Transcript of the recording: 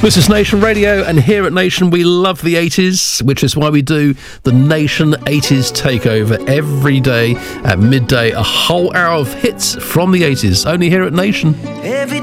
This is Nation Radio, and here at Nation we love the 80s, which is why we do the Nation 80s Takeover every day at midday, a whole hour of hits from the 80s, only here at Nation. Every